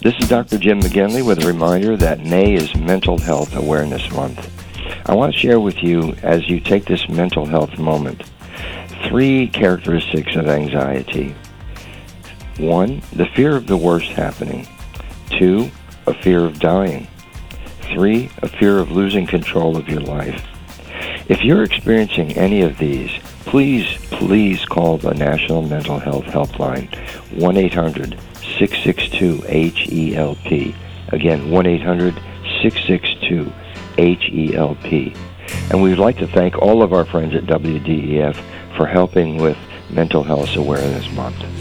This is Dr. Jim McGinley with a reminder that May is Mental Health Awareness Month. I want to share with you, as you take this mental health moment, 3 characteristics of anxiety. 1, the fear of the worst happening. 2, a fear of dying. 3, a fear of losing control of your life. If you're experiencing any of these, please call the National Mental Health Helpline, 1-800-662-HELP. Again, 1-800-662-HELP. And we'd like to thank all of our friends at WDEF for helping with Mental Health Awareness Month.